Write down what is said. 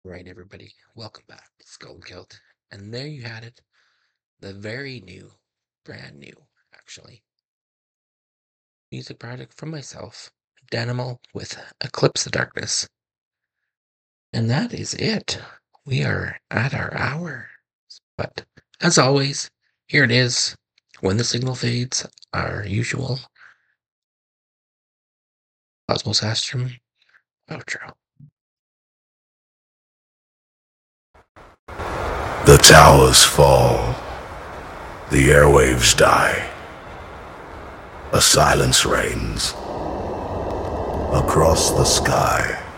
Right, everybody, welcome back. It's Golden Kilt. And there you had it. The very new, brand new, actually, music project from myself, Danimal with Eclipse of Darkness. And that is it. We are at our hour. But as always, here it is. When the signal fades, our usual Cosmos Astrum outro. The towers fall. The airwaves die. A silence reigns across the sky.